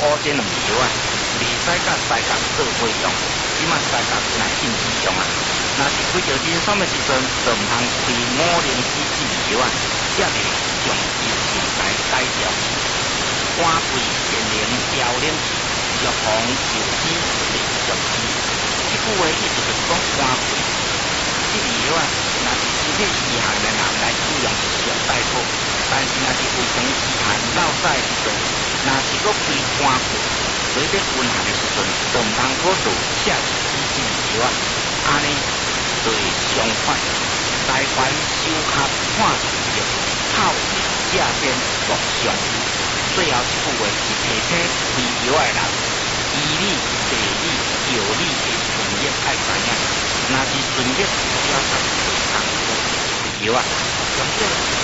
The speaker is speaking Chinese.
乌这两个药啊，袂使甲西甲做伙用，即马西甲来禁止用啊。若是开着磷酸的时阵，就毋通开504G药啊，才袂将酒精来改掉。肝肺健灵调冷剂，药房有机类药剂。这句话意思就是讲肝肺这个药啊，若是身体虚寒的人来使用是上大好，但是若是胃肠虚寒、落屎的时阵，若是搁开肝肺，所以在温寒的时阵，就毋通搁做下支支药啊。安尼对相反，台湾手合看药，靠胃下边各相依。最后一句话是提醒开药的人，医理、地理、药理的专业爱知影。若是专业，只要他会通药啊，总之。